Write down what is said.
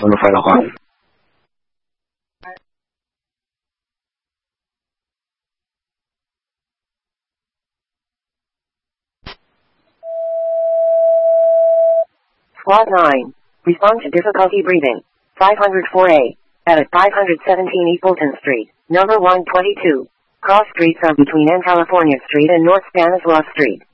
这么快的话。 Squad 9. Respond to difficulty breathing. 504A. At 517 East Fulton Street, number 122. Cross streets are between N California Street and North Stanislaus Street.